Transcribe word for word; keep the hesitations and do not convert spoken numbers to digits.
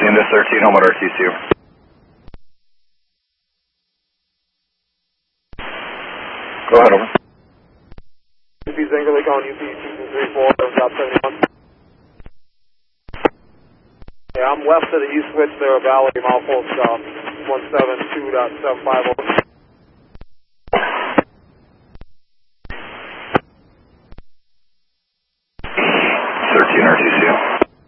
Into thirteen, home at R T C. Go ahead, over. U P Zingerly calling U P two two three four, stop seventy-one. Yeah, I'm west of the east switch there, Valley, mile full stop, one seven two point seven five.